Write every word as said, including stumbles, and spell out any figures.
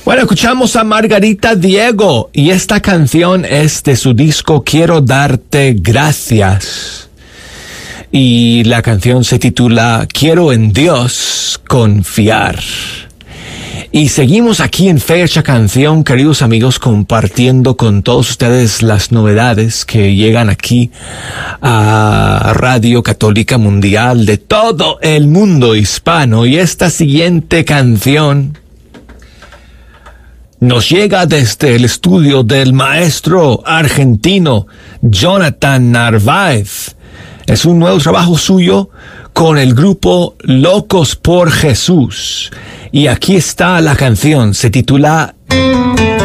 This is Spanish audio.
Bueno, escuchamos a Margarita Diego y esta canción es de su disco Quiero Darte Gracias. Y la canción se titula Quiero en Dios Confiar. Y seguimos aquí en Fecha Canción, queridos amigos, compartiendo con todos ustedes las novedades que llegan aquí a Radio Católica Mundial de todo el mundo hispano. Y esta siguiente canción nos llega desde el estudio del maestro argentino Jonathan Narváez. Es un nuevo trabajo suyo con el grupo Locos por Jesús. Y aquí está la canción, se titula